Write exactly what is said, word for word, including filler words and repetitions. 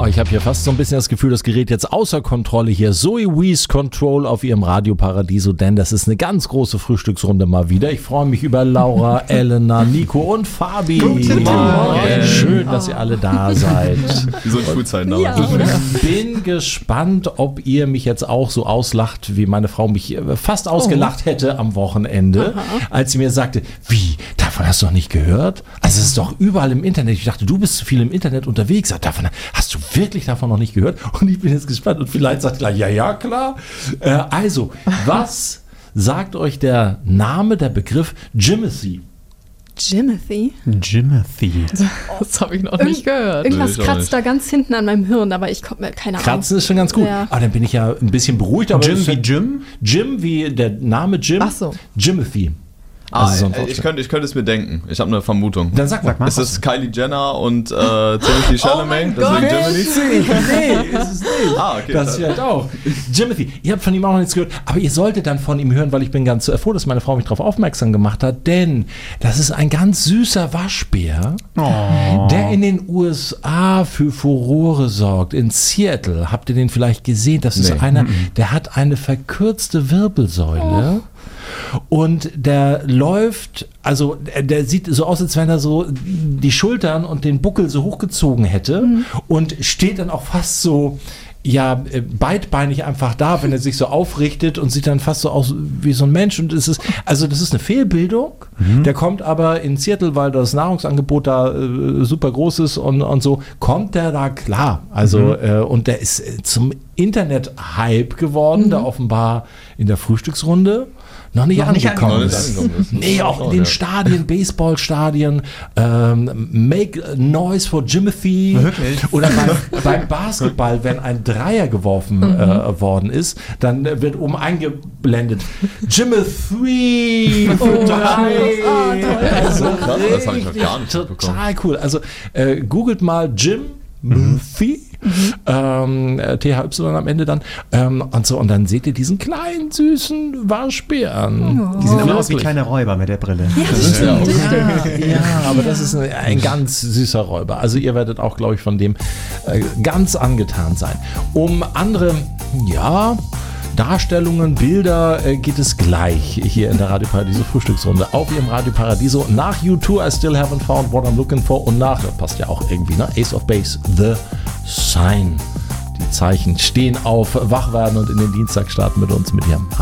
ich habe hier fast so ein bisschen das Gefühl, das gerät jetzt außer Kontrolle hier. Zoe Wees Control auf ihrem Radio Paradiso, denn das ist eine ganz große Frühstücksrunde mal wieder. Ich freue mich über Laura, Elena, Nico und Fabi. Guten Morgen. Schön, dass ihr alle da seid. Wie so ein Schulzeiten Ja. Ich bin gespannt, ob ihr mich jetzt auch so auslacht, wie meine Frau mich fast ausgelacht hätte am Wochenende, Aha. als sie mir sagte, wie, davon hast du noch nicht gehört? Also es ist doch überall im Internet. Ich dachte, du bist zu viel im Internet unterwegs. Davon, hast du wirklich davon noch nicht gehört? Und ich bin jetzt gespannt und vielleicht sagt gleich, ja, ja, klar. Äh, also, was sagt euch der Name, der Begriff Jimothy? Jimothy? Jimothy. Das habe ich noch nicht gehört. Irgendwas Nee, ich auch kratzt nicht. da ganz hinten an meinem Hirn, aber ich komme mir keine Ahnung. Kratzen ist schon ganz gut. Ja. Aber dann bin ich ja ein bisschen beruhigt. Aber Jim es ist wie ja- Jim? Jim wie der Name Jim. Ach so. Jimothy. Ah, Also so ein äh, Wort. ich, könnte, ich könnte es mir denken. Ich habe eine Vermutung. Dann sag mal. Sag mal. Es ist Kylie Jenner und äh, Timothy Chalamet, Gott. deswegen Jiminy. Nee, ist es nicht. Ah, okay. Das vielleicht auch. Jimothy, ihr habt von ihm auch noch nichts gehört, aber ihr solltet dann von ihm hören, weil ich bin ganz äh, froh, dass meine Frau mich darauf aufmerksam gemacht hat, denn das ist ein ganz süßer Waschbär, Oh. der in den U S A für Furore sorgt. In Seattle, habt ihr den vielleicht gesehen? Das ist Nee. einer, der hat eine verkürzte Wirbelsäule. Und der läuft, also der, der sieht so aus, als wenn er so die Schultern und den Buckel so hochgezogen hätte und steht dann auch fast so, ja, äh, beidbeinig einfach da, wenn er sich so aufrichtet und sieht dann fast so aus wie so ein Mensch. Und es ist, also das ist eine Fehlbildung. Der kommt aber in Seattle, weil das Nahrungsangebot da äh, super groß ist und, und so, kommt der da klar. Also, äh, und der ist äh, zum Internet-Hype geworden, der offenbar in der Frühstücksrunde noch nicht Noch nicht angekommen angekommen ist. ist. Angekommen ist. Nee, auch in Oh, den ja. Stadien, Baseballstadien, ähm, Make Noise for Jimothy. Wirklich? Oder beim, beim Basketball, wenn ein Dreier geworfen äh, worden ist, dann äh, wird oben eingeblendet Jimothy für drei. Ah, toll. Also Krass, das habe ich noch gar nicht total mitbekommen. cool. Also äh, googelt mal Jim Murphy, ähm, äh, T H Y am Ende dann, ähm, und so, und dann seht ihr diesen kleinen, süßen Waschbären. Die sehen immer aus wie Wirklich. kleine Räuber mit der Brille. Ja, das stimmt. Das stimmt. Ja, aber das ist ein, ein ganz süßer Räuber. Also ihr werdet auch, glaube ich, von dem äh, ganz angetan sein. Um andere, ja, Darstellungen, Bilder äh, geht es gleich hier in der Radio Paradiso Frühstücksrunde auf ihrem Radio Paradiso nach U zwei, I Still Haven't Found What I'm Looking For und nach, das passt ja auch irgendwie, ne? Ace of Base, The Sign. Die Zeichen stehen auf, wach werden und in den Dienstag starten mit uns mit ihrem